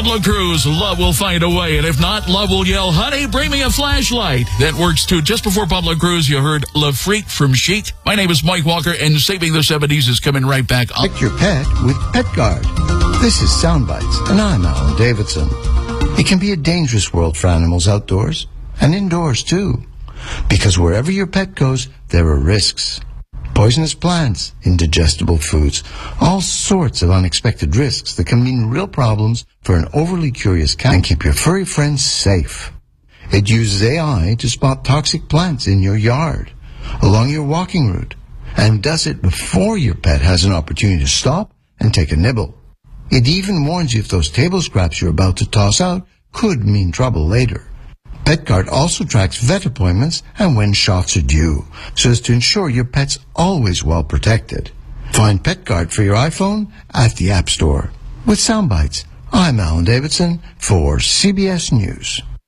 Pablo Cruz, love will find a way. And if not, love will yell, honey, bring me a flashlight. That works too. Just before Pablo Cruz, you heard Le Freak from Chic. My name is Mike Walker, and Saving the 70s is coming right back up. Protect your pet with PetGuard. This is Soundbites, and I'm Alan Davidson. It can be a dangerous world for animals outdoors and indoors too, because wherever your pet goes, there are risks. Poisonous plants, indigestible foods, all sorts of unexpected risks that can mean real problems for an overly curious cat and keep your furry friends safe. It uses AI to spot toxic plants in your yard, along your walking route, and does it before your pet has an opportunity to stop and take a nibble. It even warns you if those table scraps you're about to toss out could mean trouble later. PetGuard also tracks vet appointments and when shots are due, so as to ensure your pet's always well protected. Find PetGuard for your iPhone at the App Store. With Soundbites, I'm Alan Davidson for CBS News.